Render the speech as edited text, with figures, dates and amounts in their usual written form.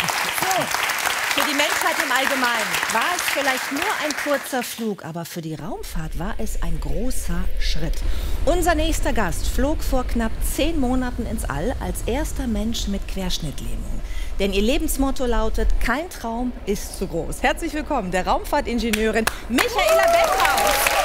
Für die Menschheit im Allgemeinen war es vielleicht nur ein kurzer Flug, aber für die Raumfahrt war es ein großer Schritt. Unser nächster Gast flog vor knapp 10 Monaten ins All als erster Mensch mit Querschnittlähmung. Denn ihr Lebensmotto lautet: Kein Traum ist zu groß. Herzlich willkommen, der Raumfahrtingenieurin Michaela Beckhaus.